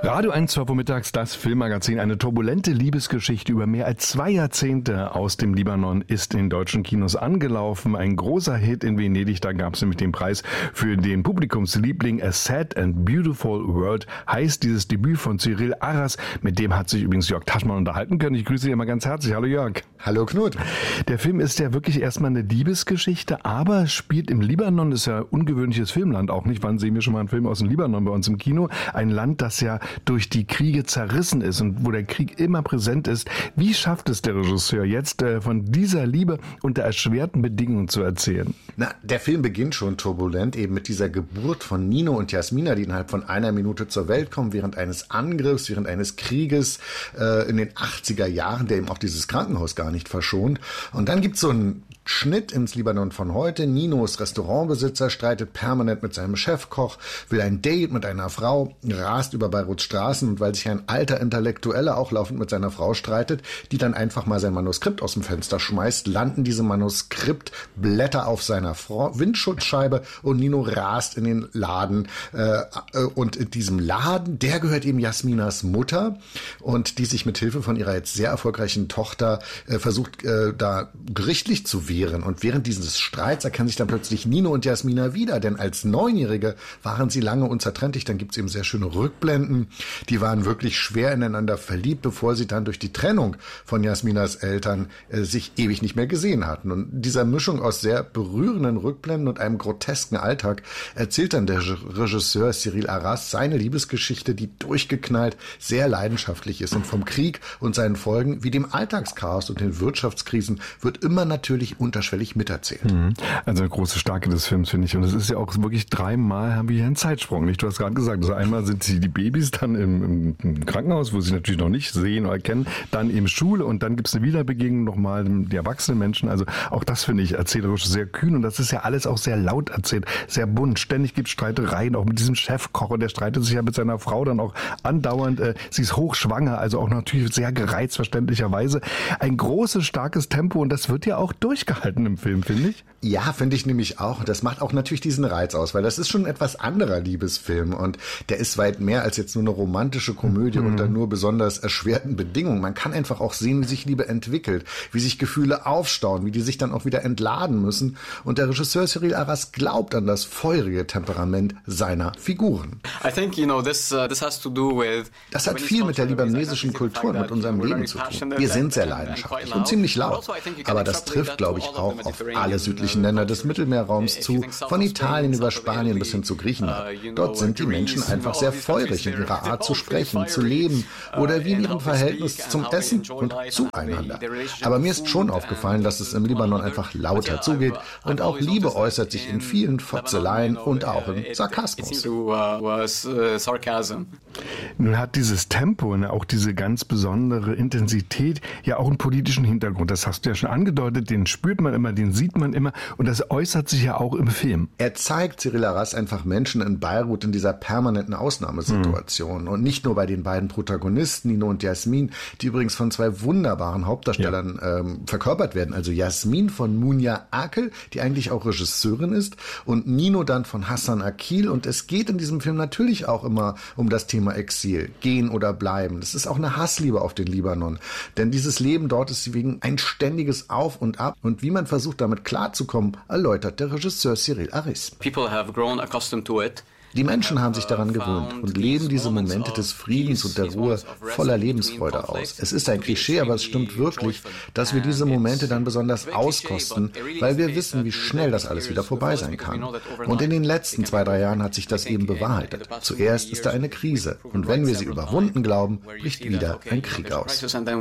Radio 1, 12 Uhr mittags, das Filmmagazin. Eine turbulente Liebesgeschichte über mehr als 2 Jahrzehnte aus dem Libanon ist in deutschen Kinos angelaufen. Ein großer Hit in Venedig, da gab es nämlich den Preis für den Publikumsliebling. A Sad and Beautiful World heißt dieses Debüt von Cyril Arras. Mit dem hat sich übrigens Jörg Taschmann unterhalten können. Ich grüße dich mal ganz herzlich. Hallo Jörg. Hallo Knut. Der Film ist ja wirklich erstmal eine Liebesgeschichte, aber spielt im Libanon. Das ist ja ein ungewöhnliches Filmland auch nicht. Wann sehen wir schon mal einen Film aus dem Libanon bei uns im Kino? Ein Land, das ja durch die Kriege zerrissen ist und wo der Krieg immer präsent ist. Wie schafft es der Regisseur jetzt, von dieser Liebe unter erschwerten Bedingungen zu erzählen? Der Film beginnt schon turbulent, eben mit dieser Geburt von Nino und Jasmina, die innerhalb von einer Minute zur Welt kommen, während eines Angriffs, während eines Krieges in den 80er Jahren, der eben auch dieses Krankenhaus gar nicht verschont. Und dann gibt es so einen Schnitt ins Libanon von heute. Nino ist Restaurantbesitzer, streitet permanent mit seinem Chefkoch, will ein Date mit einer Frau, rast über Beiruts Straßen und weil sich ein alter Intellektueller auch laufend mit seiner Frau streitet, die dann einfach mal sein Manuskript aus dem Fenster schmeißt, landen diese Manuskriptblätter auf seiner Windschutzscheibe und Nino rast in den Laden. Und in diesem Laden, der gehört eben Jasminas Mutter und die sich mit Hilfe von ihrer jetzt sehr erfolgreichen Tochter versucht, da gerichtlich zu wehren. Und während dieses Streits erkennen sich dann plötzlich Nino und Jasmina wieder, denn als Neunjährige waren sie lange unzertrennlich. Dann gibt es eben sehr schöne Rückblenden. Die waren wirklich schwer ineinander verliebt, bevor sie dann durch die Trennung von Jasminas Eltern sich ewig nicht mehr gesehen hatten. Und dieser Mischung aus sehr berührenden Rückblenden und einem grotesken Alltag erzählt dann der Regisseur Cyril Arras seine Liebesgeschichte, die durchgeknallt, sehr leidenschaftlich ist. Und vom Krieg und seinen Folgen wie dem Alltagschaos und den Wirtschaftskrisen wird immer natürlich unterschwellig miterzählt. Also eine große Stärke des Films, finde ich. Und es ist ja auch wirklich 3-mal haben wir hier einen Zeitsprung. Nicht? Du hast gerade gesagt, also einmal sind sie die Babys, dann im Krankenhaus, wo sie natürlich noch nicht sehen oder kennen, dann eben Schule und dann gibt es eine Wiederbegegnung nochmal die erwachsenen Menschen. Also auch das finde ich erzählerisch sehr kühn und das ist ja alles auch sehr laut erzählt, sehr bunt. Ständig gibt es Streitereien, auch mit diesem Chefkoch und der streitet sich ja mit seiner Frau dann auch andauernd. Sie ist hochschwanger, also auch natürlich sehr gereizt, verständlicherweise. Ein großes, starkes Tempo und das wird ja auch durchgehalten im Film, finde ich. Ja, finde ich nämlich auch. Das macht auch natürlich diesen Reiz aus, weil das ist schon ein etwas anderer Liebesfilm und der ist weit mehr als jetzt nur eine romantische Komödie unter nur besonders erschwerten Bedingungen. Man kann einfach auch sehen, wie sich Liebe entwickelt, wie sich Gefühle aufstauen, wie die sich dann auch wieder entladen müssen. Und der Regisseur Cyril Arras glaubt an das feurige Temperament seiner Figuren. Das hat viel mit der libanesischen Kultur und mit unserem Leben zu tun. Wir sind sehr leidenschaftlich und ziemlich laut. Aber das trifft, glaube ich, auch auf alle südlichen Länder des Mittelmeerraums zu, von Italien über Spanien bis hin zu Griechenland. Dort sind die Menschen einfach sehr feurig in ihrer Art zu sprechen, zu leben oder wie in ihrem Verhältnis zum Essen und zueinander. Aber mir ist schon aufgefallen, dass es im Libanon einfach lauter zugeht und auch Liebe äußert sich in vielen Fotzeleien und auch im Sarkasmus. Nun hat dieses Tempo, auch diese ganz besondere Intensität ja auch einen politischen Hintergrund. Das hast du ja schon angedeutet, den spürt man immer, den sieht man immer und das äußert sich ja auch im Film. Er zeigt, Cyril Arras, einfach Menschen in Beirut in dieser permanenten Ausnahmesituation und nicht nur bei den beiden Protagonisten, Nino und Jasmin, die übrigens von 2 wunderbaren Hauptdarstellern verkörpert werden. Also Jasmin von Munia Akel, die eigentlich auch Regisseurin ist und Nino dann von Hassan Akil und es geht in diesem Film natürlich auch immer um das Thema Exil, gehen oder bleiben. Das ist auch eine Hassliebe auf den Libanon, denn dieses Leben dort ist wegen ein ständiges Auf und Ab und wie man versucht, damit klarzukommen, erläutert der Regisseur Cyril Arras. Die Menschen haben sich daran gewöhnt und leben diese Momente des Friedens und der Ruhe voller Lebensfreude aus. Es ist ein Klischee, aber es stimmt wirklich, dass wir diese Momente dann besonders auskosten, weil wir wissen, wie schnell das alles wieder vorbei sein kann. Und in den letzten 2-3 Jahren hat sich das eben bewahrheitet. Zuerst ist da eine Krise und wenn wir sie überwunden glauben, bricht wieder ein Krieg aus.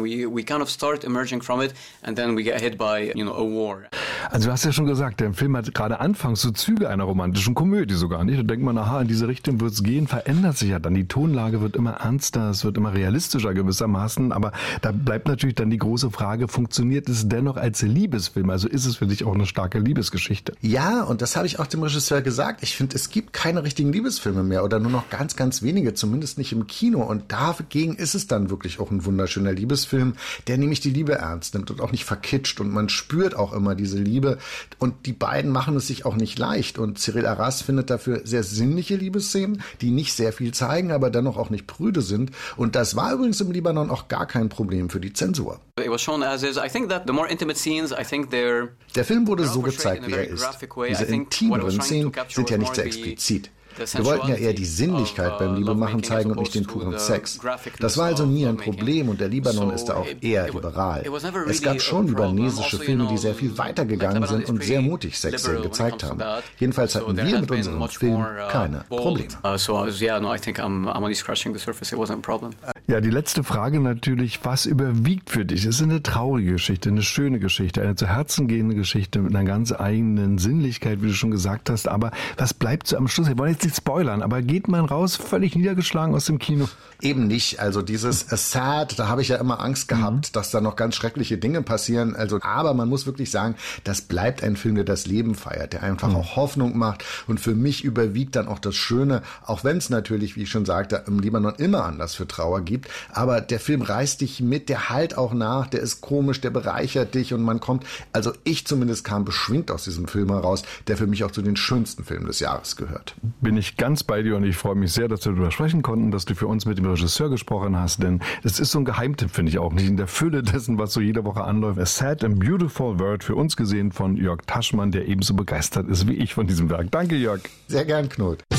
Also du hast ja schon gesagt, der Film hat gerade anfangs so Züge einer romantischen Komödie sogar nicht. Da denkt man, aha, in diese Richtung wird es gehen, verändert sich ja dann. Die Tonlage wird immer ernster, es wird immer realistischer gewissermaßen, aber da bleibt natürlich dann die große Frage, funktioniert es dennoch als Liebesfilm? Also ist es für dich auch eine starke Liebesgeschichte? Ja, und das habe ich auch dem Regisseur gesagt. Ich finde, es gibt keine richtigen Liebesfilme mehr oder nur noch ganz, ganz wenige, zumindest nicht im Kino. Und dagegen ist es dann wirklich auch ein wunderschöner Liebesfilm, der nämlich die Liebe ernst nimmt und auch nicht verkitscht und man spürt auch immer diese Liebe Liebe. Und die beiden machen es sich auch nicht leicht. Und Cyril Arras findet dafür sehr sinnliche Liebesszenen, die nicht sehr viel zeigen, aber dennoch auch nicht prüde sind. Und das war übrigens im Libanon auch gar kein Problem für die Zensur. Der Film wurde so gezeigt, wie er ist. Diese intimeren Szenen sind ja nicht sehr explizit. Wir wollten ja eher die Sinnlichkeit beim Liebemachen zeigen und nicht den puren Sex. Das war also nie ein Problem und der Libanon ist da auch eher liberal. Es gab schon libanesische Filme, die sehr viel weiter gegangen sind und sehr mutig Sexszenen gezeigt haben. Jedenfalls hatten wir mit unserem Film keine Probleme. Ja, die letzte Frage natürlich, was überwiegt für dich? Es ist eine traurige Geschichte, eine schöne Geschichte, eine zu Herzen gehende Geschichte mit einer ganz eigenen Sinnlichkeit, wie du schon gesagt hast. Aber was bleibt so am Schluss? Wir wollen jetzt nicht spoilern, aber geht man raus völlig niedergeschlagen aus dem Kino? Eben nicht. Also dieses Sad, da habe ich ja immer Angst gehabt, dass da noch ganz schreckliche Dinge passieren. Also, aber man muss wirklich sagen, das bleibt ein Film, der das Leben feiert, der einfach auch Hoffnung macht. Und für mich überwiegt dann auch das Schöne, auch wenn es natürlich, wie ich schon sagte, im Libanon immer Anlass für Trauer gibt. Aber der Film reißt dich mit, der halt auch nach, der ist komisch, der bereichert dich und man kommt, also ich zumindest kam beschwingt aus diesem Film heraus, der für mich auch zu den schönsten Filmen des Jahres gehört. Bin ich ganz bei dir und ich freue mich sehr, dass wir darüber sprechen konnten, dass du für uns mit dem Regisseur gesprochen hast, denn das ist so ein Geheimtipp, finde ich auch, nicht in der Fülle dessen, was so jede Woche anläuft. A Sad and Beautiful World, für uns gesehen von Jörg Taschmann, der ebenso begeistert ist wie ich von diesem Werk. Danke, Jörg. Sehr gern, Knut.